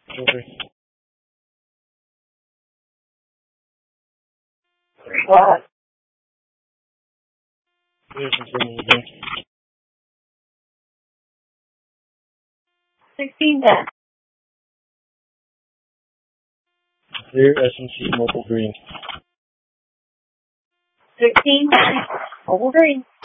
Okay. What? Clear confirm again. 16 10. Clear SMC mobile green. 16 10. Over green.